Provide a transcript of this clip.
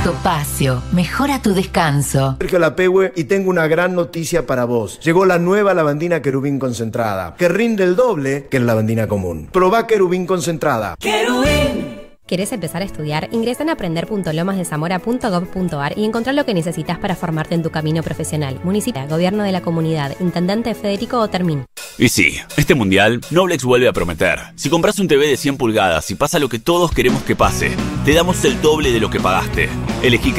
Topacio, mejora tu descanso. Sergio Lapehue, y tengo una gran noticia para vos. Llegó la nueva lavandina Querubín concentrada, que rinde el doble que la lavandina común. Probá Querubín concentrada. ¡Querubín! ¿Querés empezar a estudiar? Ingresa en aprender.lomasdezamora.gov.ar y encontrá lo que necesitas para formarte en tu camino profesional. Municipio, Gobierno de la Comunidad, Intendente Federico Otermin. Y sí, este mundial, Noblex vuelve a prometer. Si compras un TV de 100 pulgadas y pasa lo que todos queremos que pase, te damos el doble de lo que pagaste. Elegí